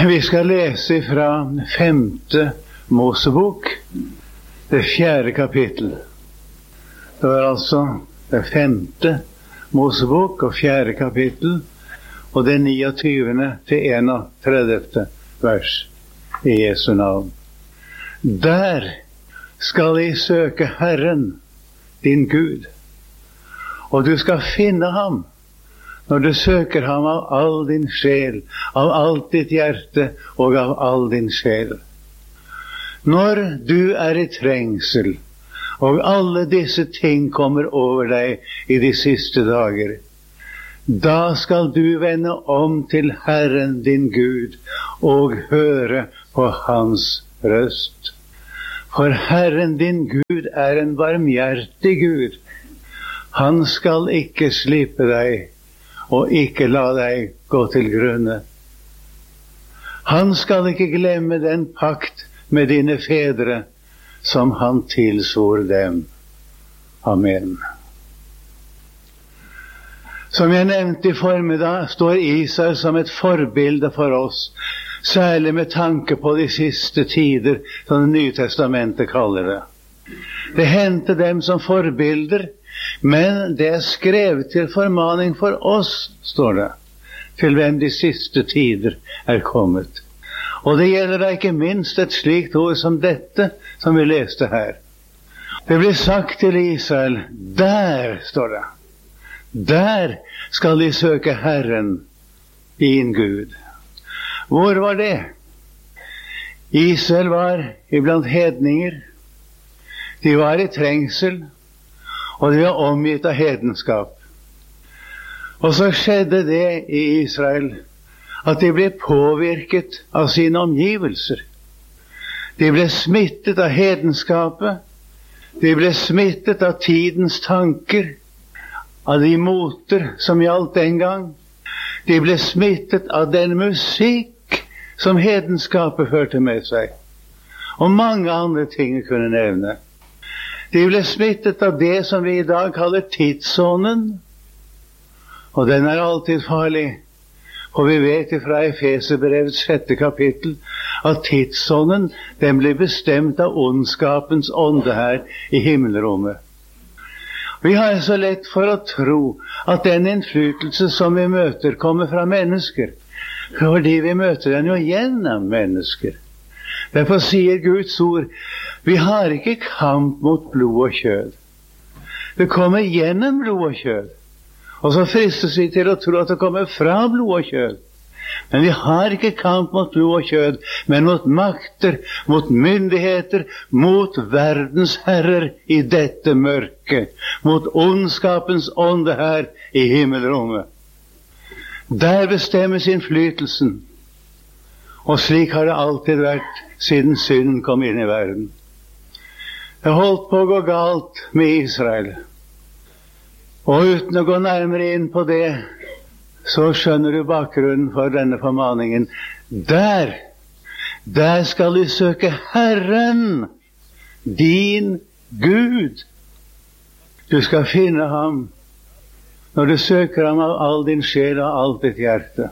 Vi skal lese fra 5. Mosebok, det 4. kapittel. Det var altså det 5. Mosebok og 4. kapittel, og det 29. til 31. vers i Jesu navn. Der skal I søke Herren, din Gud, og du skal finne ham når du søker ham av all din sjel, av alt ditt hjerte og av all din sjel. Når du er i trengsel, og alle disse ting kommer over deg i de siste dager, da skal du vende om til Herren din Gud og høre på hans røst. For Herren din Gud er en barmhjertig Gud. Han skal ikke slippe deg og ikke la deg gå til grunne. Han skal ikke glemme den pakt med dine fedre som han tilsvor dem. Amen. Som jeg nevnte i formiddag, står Israel som et forbilde for oss, særlig med tanke på de siste tider, som Det nye testamentet kaller det. Det hendte dem som forbilder, men det er skrevet til formaning for oss, står det, til hvem de siste tider er kommet. Og det gjelder da ikke minst et slikt ord som dette, som vi leste her. Det blir sagt til Israel, der, står det, der skal de søke Herren, din Gud. Hvor var det? Israel var iblant hedninger. De var i trengsel, og de var omgitt av hedenskap. Og så skjedde det i Israel at de ble påvirket av sine omgivelser. De ble smittet av hedenskapet, de ble smittet av tidens tanker, av de moter som gjaldt den gang. De ble smittet av den musikk som hedenskapet førte med seg, og mange andre ting jeg kunne nevne. De ble smittet av det som vi i dag kaller tidsånden, og den er alltid farlig. Og vi vet fra Efeserbrevets 6. kapittel at tidsånden, den blir bestemt av ondskapens ånde her i himmelrommet. Vi har så lett for å tro at den innflytelse som vi møter kommer fra mennesker, fordi vi møter den jo gjennom mennesker. Derfor sier Guds ord, vi har ikke kamp mot blod og kjød. Det kommer gjennom blod og kjød. Og så fristes vi til å tro at det kommer fra blod og kjød. Men vi har ikke kamp mot blod og kjød, men mot makter, mot myndigheter, mot verdens herrer i dette mørket, mot ondskapens ånde her i himmelrommet. Der bestemmes innflytelsen. Og slik har det alltid vært siden synden kom inn i verden. Det holdt på å gå galt med Israel. Og uten å gå nærmere inn på det, så skjønner du bakgrunnen for denne formaningen. Der skal du søke Herren, din Gud. Du skal finne ham når du søker ham av all din sjel og alt ditt hjerte.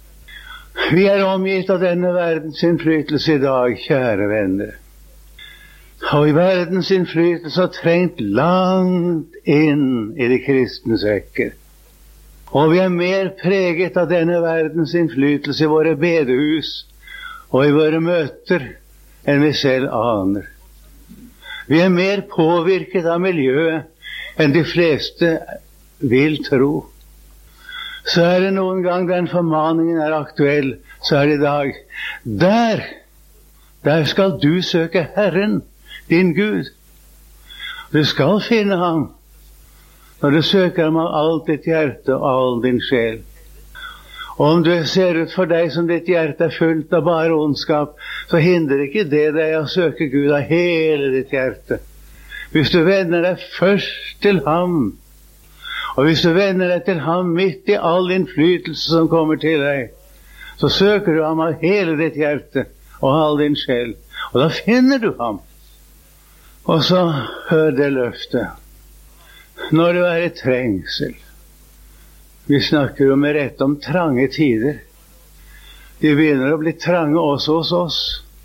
Vi er omgitt av denne verdens innflytelse i dag, kjære venner. Og i verdens innflytelse har trengt langt inn i de kristnes rekker. Og vi er mer preget av denne verdens innflytelse i våre bedehus og i våre møter enn vi selv aner. Vi er mer påvirket av miljøet enn de fleste vil tro. Så er det noen gang den formaningen er aktuell, så er det i dag. Der skal du søke Herren, din Gud. Du skal finne ham når du søker ham av alt ditt hjerte og all din sjel. Og om du ser ut for deg som ditt hjerte er fullt av bare ondskap, så hindrer ikke det deg å søke Gud av hele ditt hjerte. Hvis du vender deg først til ham, og hvis du vender deg til ham midt i all innflytelse som kommer til deg, så søker du ham av hele ditt hjerte og all din sjel, og da finner du ham. Og så hør det løftet. Når du er i trengsel, vi snakker jo med rette om trange tider, De begynner å bli trange også hos oss.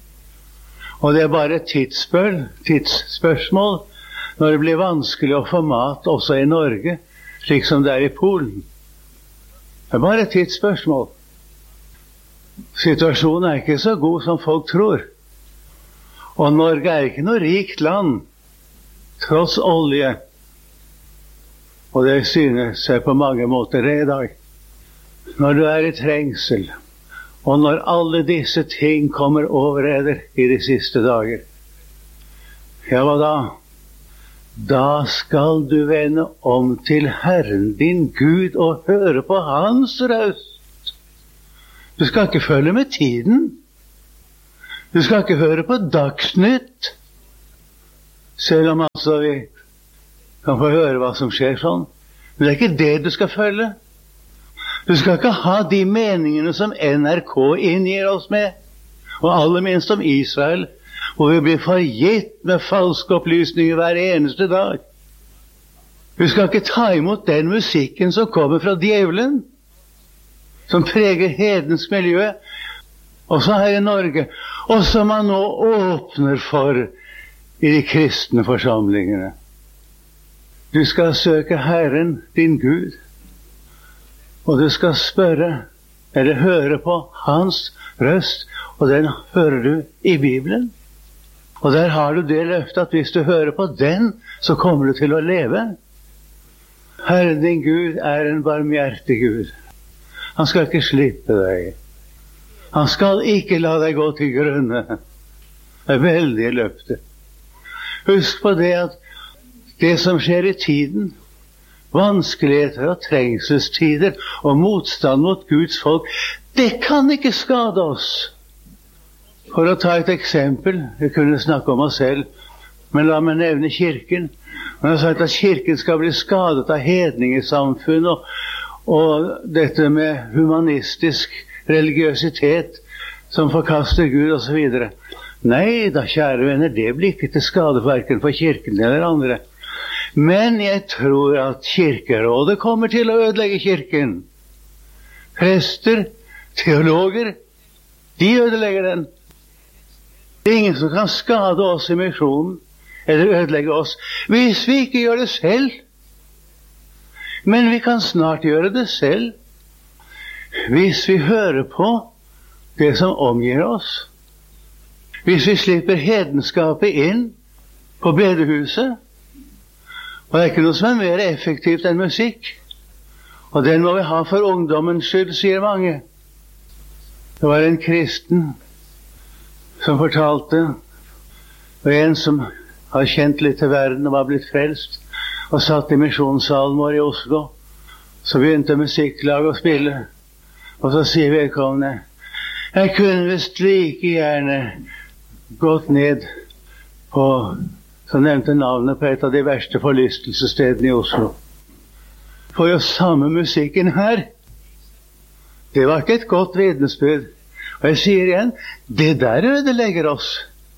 Og det bare et tidsspørsmål når det blir vanskelig å få mat også i Norge, slik som det i Polen. Det bare et tidsspørsmål. Situasjonen ikke så god som folk tror. Og Norge ikke noe rikt land, tross olje. Og det synes seg på mange måter det i dag. Når du i trengsel, og når alle disse ting kommer over eder i de siste dager, ja, hva da? Da skal du vende om til Herren din Gud og høre på hans røst. Du skal ikke følge med tiden. Du skal ikke høre på Dagsnytt, selv om altså vi kan få høre hva som skjer sånn. Men det ikke det du skal følge. Du skal ikke ha de meningene som NRK inngir oss med, og aller minst om Israel, hvor vi blir forgitt med falske opplysninger hver eneste dag. Du skal ikke ta imot den musikken som kommer fra djevelen, som preger hedensk miljø, også her i Norge, og som man nå åpner for i de kristne forsamlingene. Du skal søke Herren, din Gud, og du skal spørre, eller høre på hans røst, og den hører du i Bibelen. Og der har du det løftet at hvis du hører på den, så kommer du til å leve. Herren din Gud en barmhjertig Gud. Han skal ikke slippe deg. Han skal ikke la deg gå til grunne. Det veldig løfte. Husk på det at det som skjer i tiden, vanskeligheter og trengselstider og motstand mot Guds folk, det kan ikke skade oss. For å ta et eksempel, jeg kunne snakke om oss selv, men la meg nevne kirken. Man har sagt at kirken skal bli skadet av hedningesamfunn og dette med humanistisk religiøsitet som forkaster Gud og så videre. Nei da, kjære venner, det blir ikke til skade hverken for kirken eller andre. Men jeg tror at kirkerådet kommer til å ødelegge kirken. Prester, teologer, de ødelegger den. Det ingen som kan skade oss i misjonen, eller ødelegge oss, hvis vi ikke gjør det selv. Men vi kan snart gjøre det selv, hvis vi hører på det som omgir oss. Hvis vi slipper hedenskapet inn på bedehuset. Og det ikke noe som mer effektivt enn musikk. Og den må vi ha for ungdommens skyld, sier mange. Det var en kristen som fortalte, og en som har kjent litt til verden og var blitt frelst, og satt i misjonssalen vår i Oslo. Så begynte musikklaget å spille, og så sier vedkommende, jeg kunne visst like gjerne gått ned på, så nevnte navnet på et av de verste forlystelsesstedene i Oslo. For jo samme musikken her, det var ikke et godt vitnesbyrd. Og jeg sier igjen, det der ødelegger oss.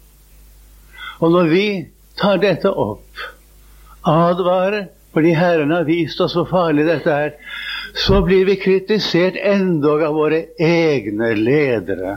Og når vi tar dette opp, advarer, fordi Herren har vist oss hvor farlig dette er, så blir vi kritisert endog av våre egne ledere.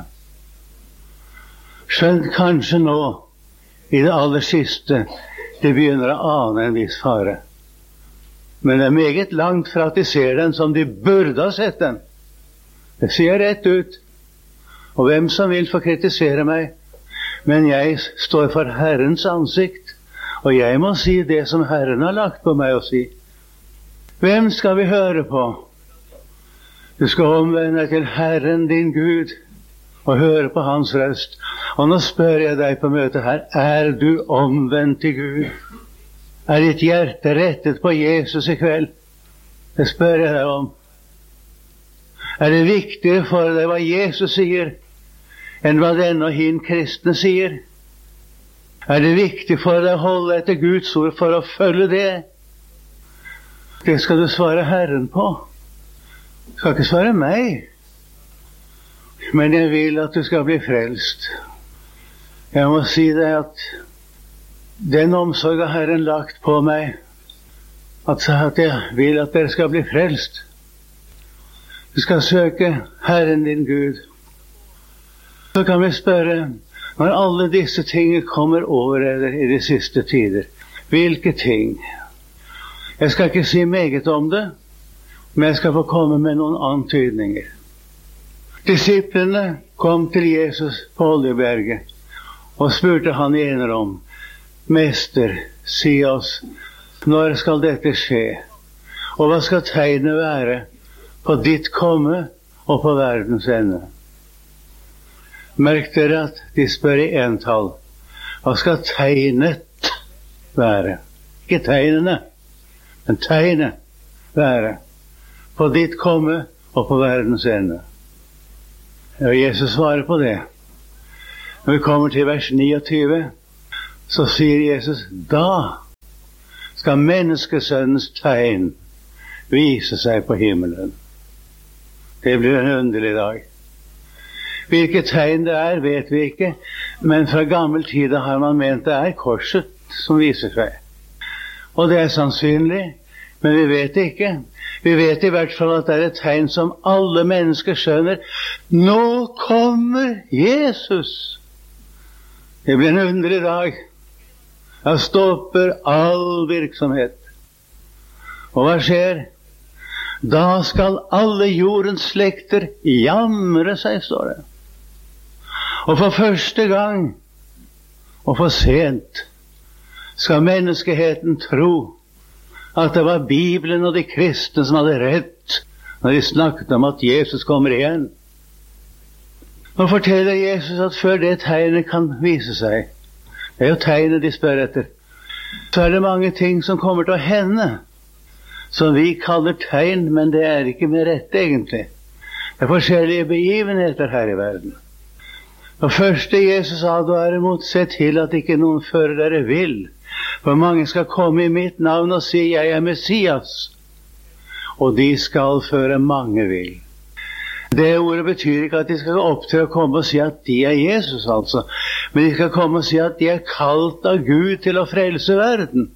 Skjønt kanskje nå, i det aller siste, det begynner å ane en viss fare. Men det meget langt fra at de ser den som de burde ha sett den. Det sier rett ut. Og hvem som vil få kritisere meg, men jeg står for Herrens ansikt, og jeg må si det som Herren har lagt på meg å si. Hvem skal vi høre på? Du skal omvende deg til Herren din Gud, og høre på hans røst. Og nå spør jeg deg på møtet her, du omvendt til Gud? Ditt hjerte rettet på Jesus i kveld? Det spør jeg deg om. Det viktigere for deg hva Jesus sier, enn hva denne og hin kristne sier? Det viktig for deg å holde etter Guds ord for å følge det? Det skal du svare Herren på. Du skal ikke svare meg. Men jeg vil at du skal bli frelst. Jeg må si deg at den omsorg har Herren lagt på meg, at jeg vil at dere skal bli frelst. Du skal søke Herren din Gud, Så kan vi spørre, når alle disse tingene kommer over dere i de siste tider, hvilke ting? Jeg skal ikke si meget om det, men jeg skal få komme med noen antydninger. Disiplene kom til Jesus på Oljeberget og spurte han i enerom, Mester, si oss, når skal dette skje? Og hva skal tegnet være på ditt komme og på verdens ende? Merk dere at de spør i entall. Hva skal tegnet være? Ikke tegnene, men tegnet være på ditt komme og på verdens ende. Og Jesus svarer på det. Når vi kommer til vers 29, så sier Jesus, da skal menneskesønnens tegn vise seg på himmelen. Det blir en underlig dag. Hvilket tegn det er, vet vi ikke, men fra gammel tid har man ment det er korset som viser seg. Og det er sannsynlig, men vi vet det ikke. Vi vet i hvert fall at det er et tegn som alle mennesker skjønner. Nå kommer Jesus! Det blir en underlig dag. Da stopper all virksomhet. Og hva skjer? Da skal alle jordens slekter jamre seg, står det. Og for første gang, og for sent, skal menneskeheten tro at det var Bibelen og de kristne som hadde rett når de snakket om at Jesus kommer igjen. Nå forteller Jesus at før det tegnet kan vise seg, det er jo tegnet de spør etter, så er det mange ting som kommer til å hende, som vi kaller tegn, men det er ikke med rette egentlig. Det er forskjellige begivenheter her i verden. Og første Jesus advarer mot, se til at ikke noen fører dere vil, for mange skal komme i mitt navn og si, jeg er Messias, og de skal føre mange vil. Det ordet betyr ikke at de skal opp til å komme og si at de er Jesus, altså. Men de skal komme og si at de er kalt av Gud til å frelse verden.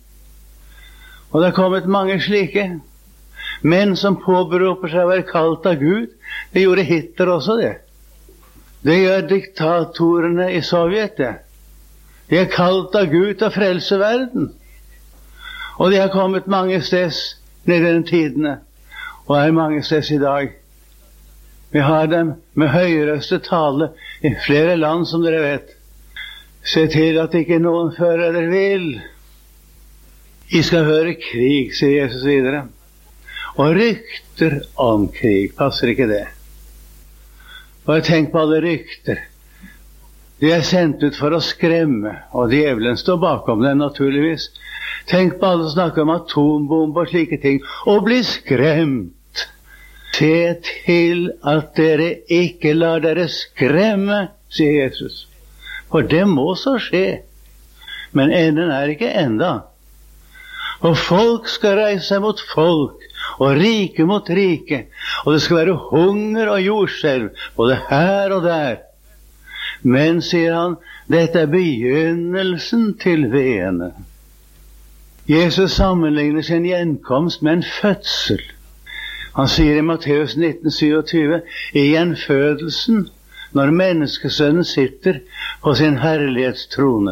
Og det har kommet mange slike. Menn som påberoper seg å være kalt av Gud. Det gjorde Hitler også det. Det gjør diktatorene i Sovjet det. De er kalt av Gud til å frelse verden. Og de har kommet mange steds ned i den tidene, og er mange steds i dag. Vi har dem med høyrøstet tale i flere land, som dere vet. Se til at ikke noen fører dere vil. I skal høre krig, sier Jesus videre. Og rykter om krig, passer ikke det? Bare tenk på alle rykter. De er sendt ut for å skremme, og djevelen står bakom dem naturligvis. Tenk på alle som snakker om atombomber og slike ting, og bli skremt. Se til at dere ikke lar dere skremme, sier Jesus. For det må så skje. Men enden er ikke enda. Og folk skal reise seg mot folk, og rike mot rike. Og det skal være hunger og jordskjelv, både her og der. Men, sier han, dette er begynnelsen til veene. Jesus sammenligner sin gjenkomst med en fødsel. Han sier i Matteus 19:27, i gjenfødelsen, når menneskesønnen sitter på sin herlighetstrone.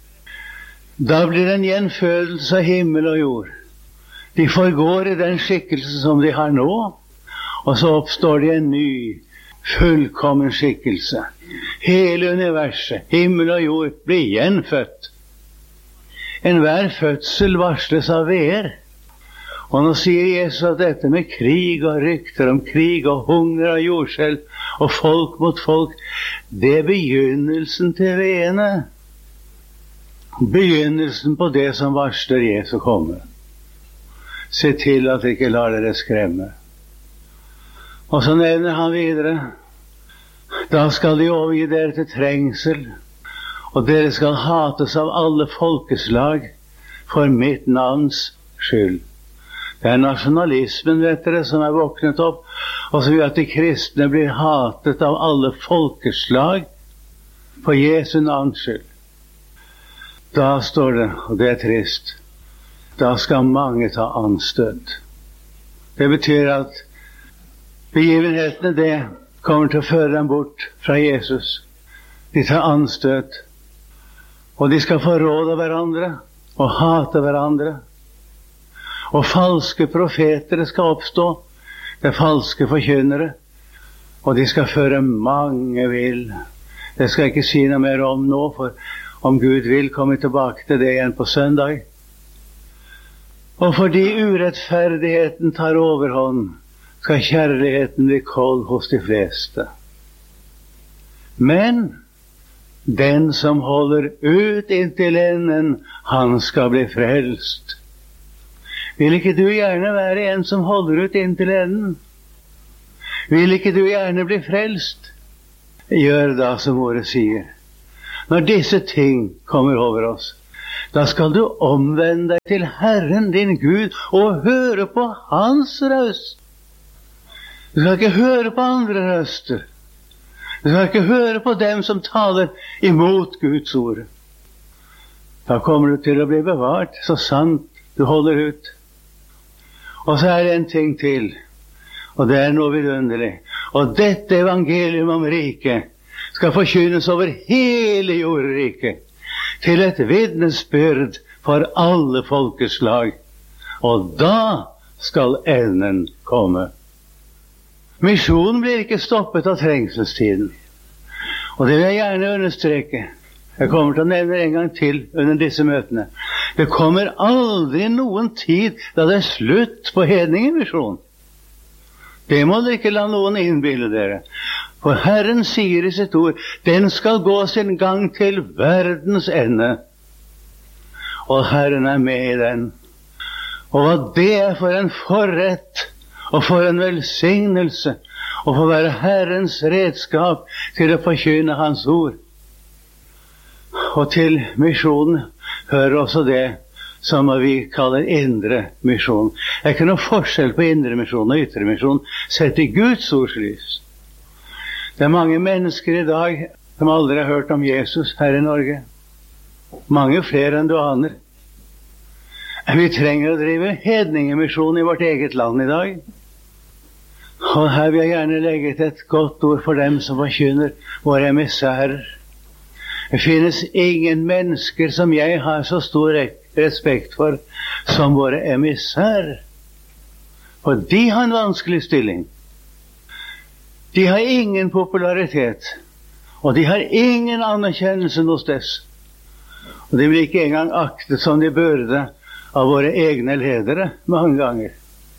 Da blir det en gjenfødelse av himmel og jord. De forgår i den skikkelse som de har nå, og så oppstår de en ny, fullkommen skikkelse. Hele universet, himmel og jord, blir gjenfødt. Enhver fødsel varsles av veer. Og nå sier Jesus at dette med krig og rykter om krig og hunger og jordskjelv og folk mot folk, det er begynnelsen til veene. Begynnelsen på det som varsler Jesu komme. Se til at dere ikke lar dere skremme. Og så nevner han videre, da skal de overgi dere til trengsel, og dere skal hates av alle folkeslag for mitt navns skyld. Det er nasjonalismen, vet dere, som er våknet opp, og så gjør at de kristne blir hatet av alle folkeslag for Jesu navns skyld. Da står det, og det er trist, da skal mange ta anstøt. Det betyr at begivenhetene det kommer til å føre dem bort fra Jesus. De tar anstøt, og de skal forråde hverandre og hate hverandre. Og falske profeter skal oppstå, det er falske forkynnere, og de skal føre mange vill. Det skal jeg ikke si noe mer om nå, for om Gud vil komme tilbake til det igjen på søndag. Og fordi urettferdigheten tar overhånd, skal kjærligheten bli kold hos de fleste. Men den som holder ut inntil enden, han skal bli frelst. Vil ikke du gjerne være en som holder ut inntil enden? Vil ikke du gjerne bli frelst? Gjør da som ordet sier. Når disse ting kommer over oss, da skal du omvende deg til Herren din Gud og høre på hans røst. Du skal ikke høre på andre røster. Du skal ikke høre på dem som taler imot Guds ord. Da kommer du til å bli bevart, så sant du holder ut. Og så er det en ting til, og det er noe vidunderlig. Og dette evangelium om riket skal forkynnes over hele jordriket, til et vitnesbyrd for alle folkeslag. Og da skal enden komme. Misjonen blir ikke stoppet av trengselstiden. Og det vil jeg gjerne understreke. Jeg kommer til å nevne det en gang til under disse møtene. Det kommer aldri noen tid da det er slutt på hedningemisjonen. Det må dere ikke la noen innbille dere. For Herren sier i sitt ord, den skal gå sin gang til verdens ende. Og Herren er med i den. Og hva det er for en forrett, og for en velsignelse, og for å være Herrens redskap til å forkynne hans ord. Og til misjonen hører også det som vi kaller indre misjon. Det er ikke noe forskjell på indre misjon og ytre misjon, sett i Guds ords lys. Det er mange mennesker i dag som aldri har hørt om Jesus her i Norge. Mange flere enn du aner. Vi trenger å drive hedningemisjon i vårt eget land i dag. Og her vil jeg gjerne legge til et godt ord for dem som forkynner våre emissærer. Det finnes ingen mennesker som jeg har så stor respekt for som våre emissærer. For de har en vanskelig stilling. De har ingen popularitet, og de har ingen anerkjennelse hos dess. Og de blir ikke engang aktet som de burde av våre egne ledere mange ganger.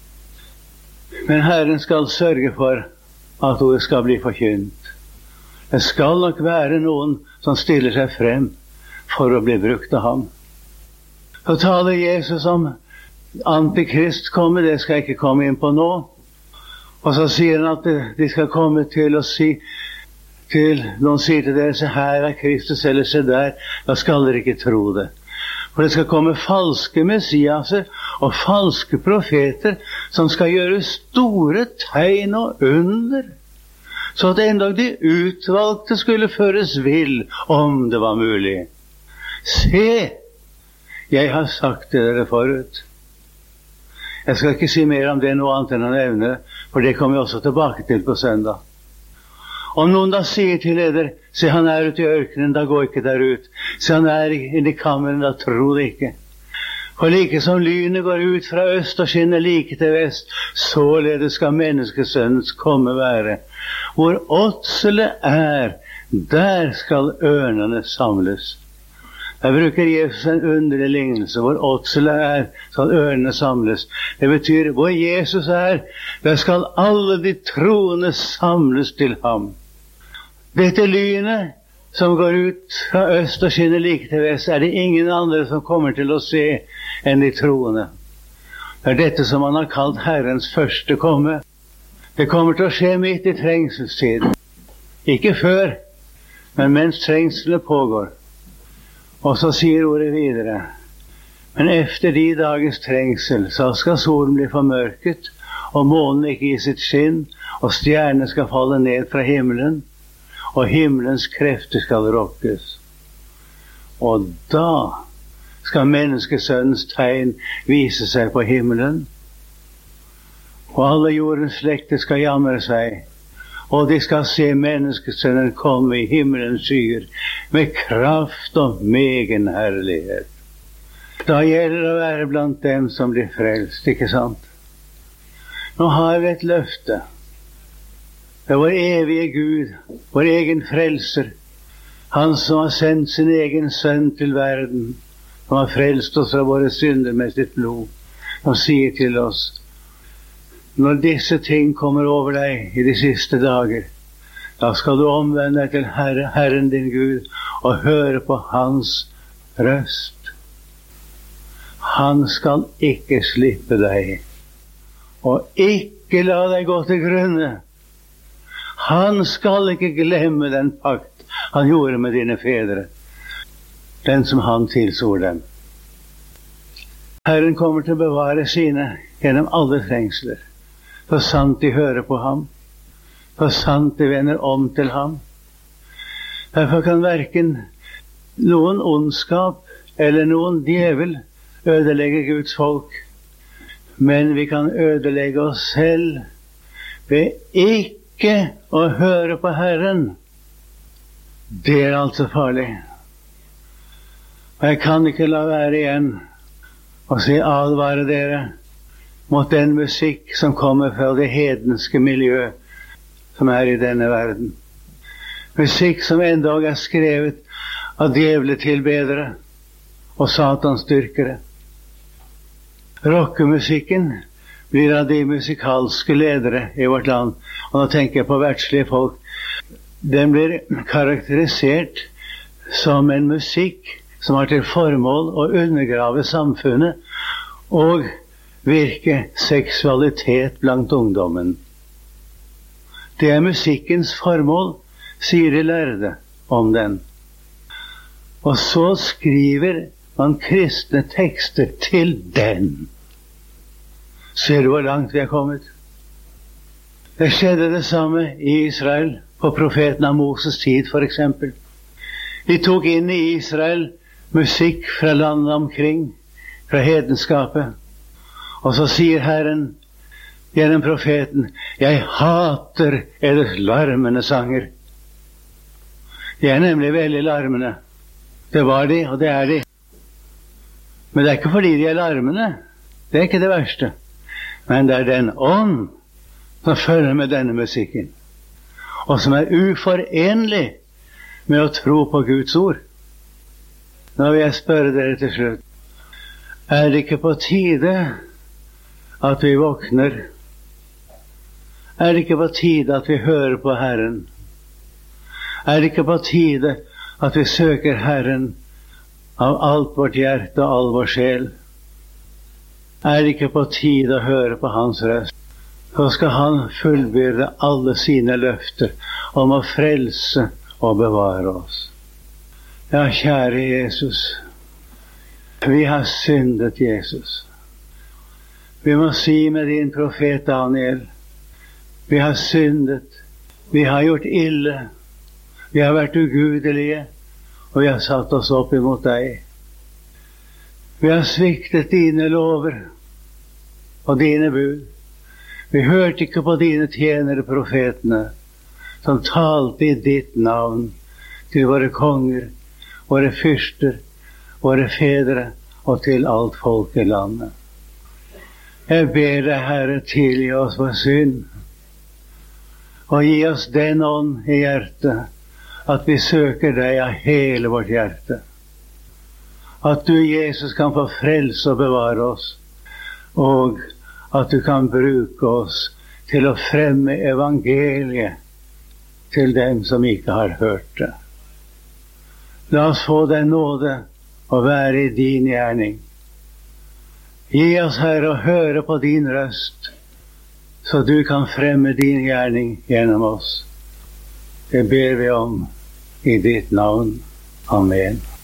Men Herren skal sørge for at ordet skal bli forkynt. Det skal nok være noen som stiller seg frem for å bli brukt av ham. Så taler Jesus om antikrist kommer, det skal jeg ikke komme inn på nå. Og så sier han at de skal komme til å si til noen sier til dere, se her er Kristus, eller se der, da skal dere ikke tro det. For det skal komme falske messiaser og falske profeter som skal gjøre store tegn og under, så at endog de utvalgte skulle føres vill, om det var mulig. Se, jeg har sagt det dere forut. Jeg skal ikke si mer om det noe annet enn å nevne, for det kommer vi også tilbake til på søndag. Om noen da sier til dere, se han er ute i ørkenen, da gå ikke der ut. Se han er inne i kammeren, da tro det ikke. For like som lynet går ut fra øst og skinner like til vest, således skal menneskesønnens komme være. Hvor åtselet er, der skal ørnene samles. Jeg bruker Jesus en underlig lignelse. Hvor åtselet er, skal ørnene samles. Det betyr, hvor Jesus er, der skal alle de troende samles til ham. Dette lynet som går ut fra øst og skinner like til vest, er det ingen andre som kommer til å se enn de troende. Det er dette som man har kalt Herrens første komme. Det kommer til å skje midt i trengselstiden. Ikke før, men mens trengselet pågår. Og så sier ordet videre, men efter de dagers trengsel, så skal solen bli formørket, og månen ikke gi sitt skinn, og stjernene skal falle ned fra himmelen, og himmelens krefter skal rokkes. Og da skal menneskesønnens tegn vise seg på himmelen, og alle jordens slekter skal jamre seg, og de skal se menneskesønnen komme i himmelens skyer med kraft og megen herlighet. Da gjelder det å være blant dem som blir frelst, ikke sant? Nå har vi et løfte. Det er vår evige Gud, vår egen frelser, han som har sendt sin egen sønn til verden, som har frelst oss fra våre synder med sitt blod. Han sier til oss: når disse ting kommer over deg i de siste dager, da skal du omvende deg til Herren din Gud og høre på hans røst. Han skal ikke slippe deg, og ikke la deg gå til grunne. Han skal ikke glemme den pakt han gjorde med dine fedre, den som han tilsår dem. Herren kommer til å bevare sine gjennom alle trengsler, så sant de hører på ham, så sant de vender om til ham. Derfor kan hverken noen ondskap eller noen djevel ødelegge Guds folk, men vi kan ødelegge oss selv ved ikke å høre på Herren. Det er altså farlig. Og jeg kan ikke la være igjen å advare dere mot den musikk som kommer fra det hedenske miljø som er i denne verden. Musikk som endog er skrevet av djevletilbedere og satanstyrkere. Rockemusikken blir av de musikalske ledere i vårt land, og nå tenker jeg på verdslige folk. Den blir karakterisert som en musikk som har til formål å undergrave samfunnet og virke seksualitet blant ungdommen. Det er musikkens formål, sier de lærde om den. Og så skriver man kristne tekster til den. Ser du hvor langt vi er kommet? Det skjedde det samme i Israel på profeten av Moses tid, for eksempel. De tok inn i Israel musikk fra landet omkring, fra hedenskapet. Og så sier Herren gjennom profeten: jeg hater eders larmende sanger. De er nemlig veldig larmende. Det var de, og det er de. Men det er ikke fordi de er larmende. Det er ikke det verste. Men det er den ånd som følger med denne musikken, og som er uforenlig med å tro på Guds ord. Nå vil jeg spørre dere til slutt: er det ikke på tide at vi våkner? Er det ikke på tide at vi hører på Herren? Er det ikke på tide at vi søker Herren av alt vårt hjerte og all vår sjel? Er det ikke på tide å høre på hans røst? Så skal han fullbyrde alle sine løfter om å frelse og bevare oss. Ja, kjære Jesus, vi har syndet, Jesus. Vi må si med din profet Daniel: vi har syndet, vi har gjort ille, vi har vært ugudelige, og vi har satt oss opp imot deg. Vi har sviktet dine lover og dine bud. Vi hørte ikke på dine tjenere profetene, som talte i ditt navn til våre konger, våre fyrster, våre fedre og til alt folk i landet. Jeg ber deg, Herre, tilgi oss vår synd, og gi oss den ånd i hjertet at vi søker deg av hele vårt hjerte. At du, Jesus, kan få frelse og bevare oss, og at du kan bruke oss til å fremme evangeliet til dem som ikke har hørt det. La oss få den nåde å være i din gjerning. Gi oss, Herre, å høre på din røst, så du kan fremme din gjerning gjennom oss. Det ber vi om i ditt navn. Amen.